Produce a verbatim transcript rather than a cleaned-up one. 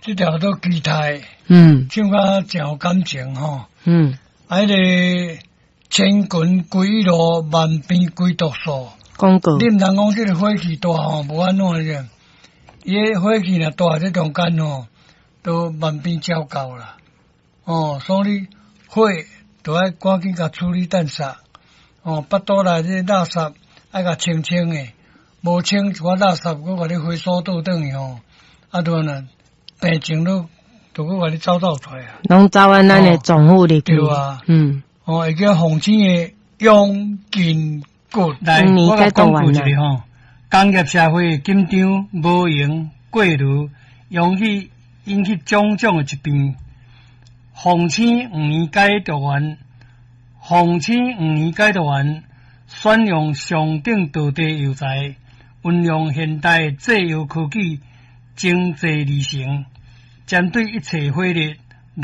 这条都期待， 嗯， 唱甲真有感情吼。 嗯， 啊，迄个千群归路，万变归毒素。 广告。 你毋通讲这个火气大吼，无安怎个，伊个火气若大，这中间吼，都万变焦高啦。哦，所以火都爱赶紧甲处理淡煞。哦，腹肚内这垃圾爱甲清清诶，无清一寡垃圾，佮甲你回收倒转去吼，啊，都呢病情都都佮甲你走走出来啊。 拢走按咱诶总护入去。 对啊， 嗯， 哦，会叫红星诶永金骨。 来，我甲讲过一个吼，工业社会紧张无用过炉，容易引起种种诶疾病。红星五年解毒丸，红星五年解毒丸选用上等道地药材，运用现代制药科技，精制而成，针对一切火热、